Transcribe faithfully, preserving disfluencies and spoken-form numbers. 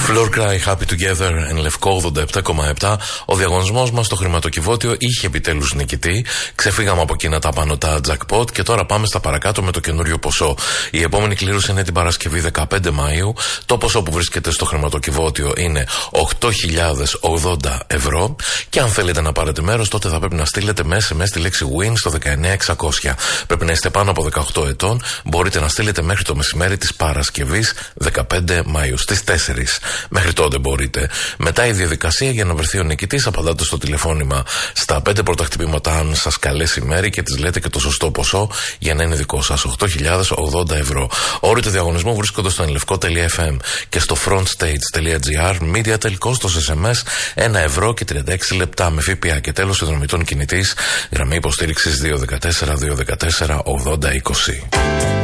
Floor Cry, Happy Together, εν Λευκό ογδόντα επτά κόμμα επτά. Ο διαγωνισμός μας στο χρηματοκιβώτιο είχε επιτέλους νικητή. Ξεφύγαμε από εκείνα τα πανωτά jackpot και τώρα πάμε στα παρακάτω με το καινούριο ποσό. Η επόμενη κλήρωση είναι την Παρασκευή δεκαπέντε Μαΐου. Το ποσό που βρίσκεται στο χρηματοκιβώτιο είναι οκτώ χιλιάδες ογδόντα ευρώ. Και αν θέλετε να πάρετε μέρος, τότε θα πρέπει να στείλετε με ες εμ ες τη λέξη win στο δεκαεννιά εξακόσια. Πρέπει να είστε πάνω από δεκαοκτώ ετών. Μπορείτε να στείλετε μέχρι το μεσημέρι της Παρασκευής δεκαπέντε Μαΐου στις τέσσερις. Μέχρι τότε μπορείτε. Μετά η διαδικασία για να βρεθεί ο νικητής, απαντάτε στο τηλεφώνημα στα πέντε πρώτα χτυπήματα αν σας καλέσει η μέρη και της λέτε και το σωστό ποσό για να είναι δικό σας. οκτώ χιλιάδες ογδόντα ευρώ. Όροι του διαγωνισμού βρίσκονται στο ενλευκό τελεία εφ εμ και στο frontstage τελεία τζι άρ. Media κόστος ες εμ ες ένα ευρώ και τριάντα έξι λεπτά με ΦΠΑ και τέλος συνδρομητών κινητής. Γραμμή υποστήριξης δύο ένα τέσσερα δύο ένα τέσσερα ογδόντα είκοσι.